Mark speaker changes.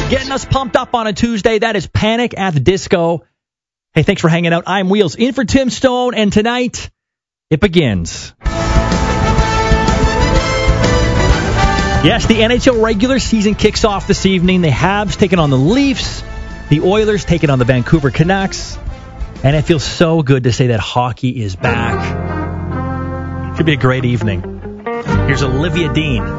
Speaker 1: Getting us pumped up on a Tuesday. That is Panic at the Disco. Hey, thanks for hanging out. I'm Wheels in for Tim Stone, and tonight it begins. Yes, the NHL regular season kicks off this evening. The Habs taking on the Leafs. The Oilers taking on the Vancouver Canucks. And it feels so good to say that hockey is back. Should be a great evening. Here's Olivia Dean.